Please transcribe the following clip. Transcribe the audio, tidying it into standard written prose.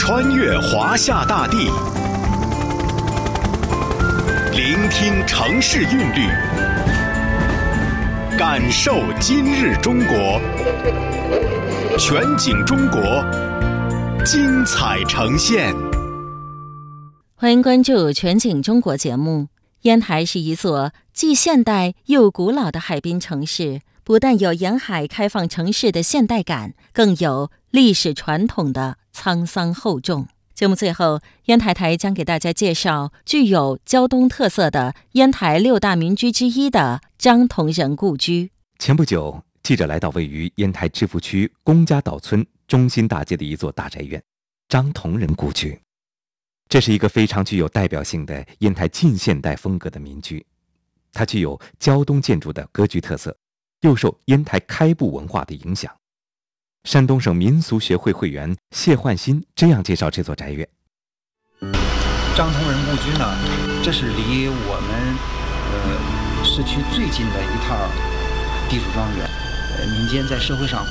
穿越华夏大地，聆听城市韵律，感受今日中国。全景中国，精彩呈现。 欢迎关注全景中国节目。烟台是一座既现代又古老的海滨城市，不但有沿海开放城市的现代感，更有历史传统的沧桑厚重。节目最后，烟台台将给大家介绍具有胶东特色的烟台6大民居之一的张同仁故居。 前不久，记者来到位于烟台芝罘区龚家岛村中心大街的一座大宅院——张同仁故居。这是一个非常具有代表性的烟台近现代风格的民居，它具有胶东建筑的格局特色，又受烟台开埠文化的影响。山东省民俗学会会员谢焕新这样介绍这座宅院： 张同仁故居呢，这是离我们市区最近的一套地主庄园。民间在社会上